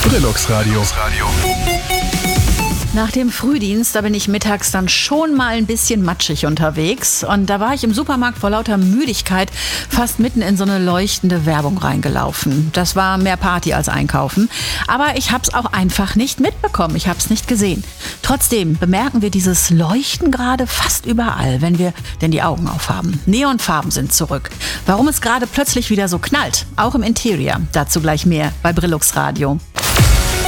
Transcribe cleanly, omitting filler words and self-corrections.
Brillux Radio. Nach dem Frühdienst, da bin ich mittags dann schon mal ein bisschen matschig unterwegs. Und da war ich im Supermarkt vor lauter Müdigkeit fast mitten in so eine leuchtende Werbung reingelaufen. Das war mehr Party als Einkaufen. Aber ich hab's auch einfach nicht mitbekommen. Ich hab's nicht gesehen. Trotzdem bemerken wir dieses Leuchten gerade fast überall, wenn wir denn die Augen aufhaben. Neonfarben sind zurück. Warum es gerade plötzlich wieder so knallt, auch im Interior. Dazu gleich mehr bei Brillux Radio.